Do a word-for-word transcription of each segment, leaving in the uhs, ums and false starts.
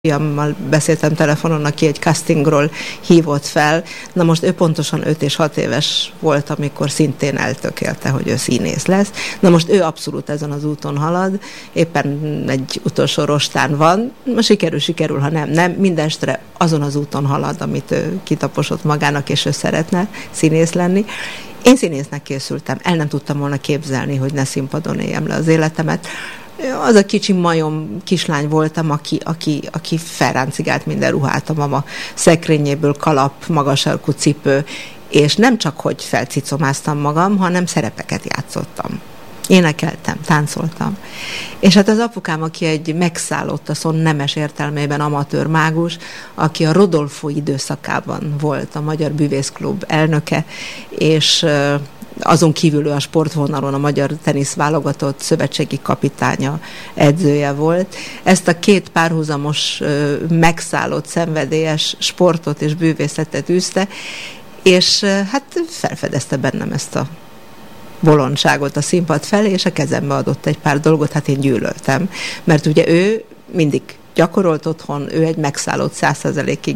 fiammal beszéltem telefonon, aki egy castingról hívott fel. Na most ő pontosan öt és hat éves volt, amikor szintén eltökélte, hogy ő színész lesz. Na most ő abszolút ezen az úton halad, éppen egy utolsó rostán van, most sikerül, sikerül, ha nem, nem, mindestre azon az úton halad, amit ő kitaposott magának, és ő szeretne színész lenni. Én színésznek készültem, el nem tudtam volna képzelni, hogy ne színpadon éljem le az életemet. Az a kicsi majom kislány voltam, aki, aki, aki felráncigált minden ruhát a mama szekrényéből, kalap, magasarkú cipő, és nem csak, hogy felcicomáztam magam, hanem szerepeket játszottam. Énekeltem, táncoltam. És hát az apukám, aki egy megszállott a szó nemes értelmében amatőr mágus, aki a Rodolfo időszakában volt a Magyar Bűvészklub elnöke, és azon kívül ő a sportvonalon a magyar tenisz válogatott szövetségi kapitánya, edzője volt. Ezt a két párhuzamos, megszállott, szenvedélyes sportot és bűvészetet űzte, és hát felfedezte bennem ezt a bolondságot a színpad felé, és a kezembe adott egy pár dolgot, hát én gyűlöltem. Mert ugye ő mindig gyakorolt otthon, ő egy megszállott száz százalékig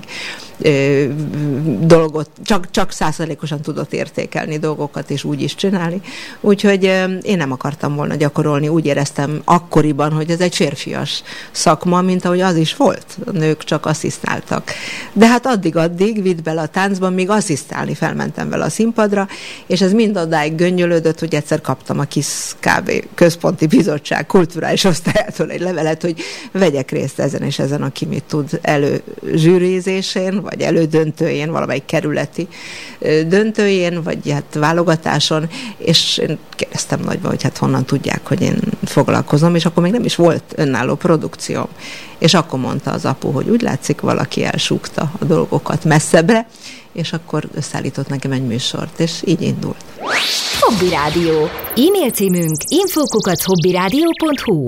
dolgot, csak, csak száz százalékosan tudott értékelni dolgokat, és úgy is csinálni. Úgyhogy én nem akartam volna gyakorolni, úgy éreztem akkoriban, hogy ez egy férfias szakma, mint ahogy az is volt. A nők csak asszisztáltak. De hát addig-addig vitt bele a táncban, míg asszisztálni felmentem vele a színpadra, és ez mindadáig göngyölődött, hogy egyszer kaptam a KISZ kb. Központi Bizottság kulturális osztályától egy levelet, hogy vegyek részt ezen és ezen a Ki mit tud előzsűrizésén, vagy elődöntőjén, valamelyik kerületi döntőjén, vagy hát válogatáson, és én kérdeztem nagyban, hogy hát honnan tudják, hogy én foglalkozom, és akkor még nem is volt önálló produkcióm. És akkor mondta az apu, hogy úgy látszik, valaki elsúgta a dolgokat messzebbre, és akkor összeállított nekem egy műsort, és így indult. Hobby Rádió. E-mail címünk info kukac hobbyradio pont hu.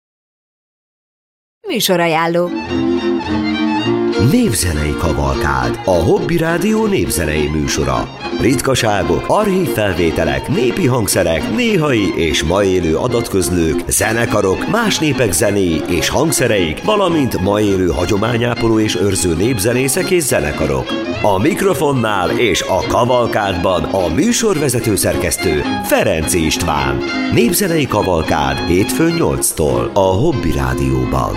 Műsorajánló. Népzenei kavalkád, a Hobby Rádió népzenei műsora. Ritkaságok, archív felvételek, népi hangszerek, néhai és ma élő adatközlők, zenekarok, más népek zenéi és hangszereik, valamint ma élő hagyományápoló és őrző népzenészek és zenekarok. A mikrofonnál és a kavalkádban a műsorvezető szerkesztő Ferenczy István. Népzenei kavalkád hétfőn nyolctól a Hobby Rádióban.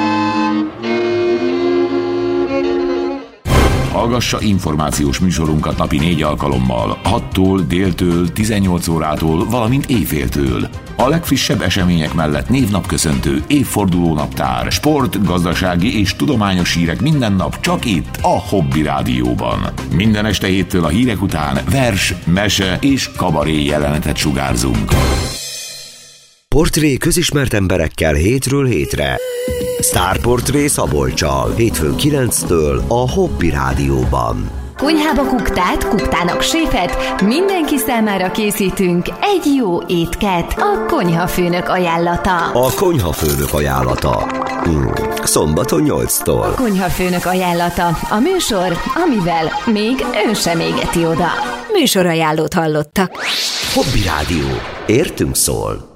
Hallgassa információs műsorunkat napi négy alkalommal, hattól, déltől, tizennyolc órától, valamint éjféltől. A legfrissebb események mellett névnapköszöntő, évfordulónaptár, sport, gazdasági és tudományos hírek minden nap csak itt, a Hobby Rádióban. Minden este héttől a hírek után vers, mese és kabaré jelenetet sugárzunk. Portré közismert emberekkel hétről hétre. Sztárportré Szabolccsal, hétfőn kilenctől a Hobby Rádióban. Konyhába kuktát, kuktának séfet, mindenki számára készítünk egy jó étket. A konyhafőnök ajánlata. A konyhafőnök ajánlata. Hmm. Szombaton nyolctól. A konyhafőnök ajánlata. A műsor, amivel még ön sem égeti oda. Műsorajánlót hallottak. Hobby Rádió. Értünk szól.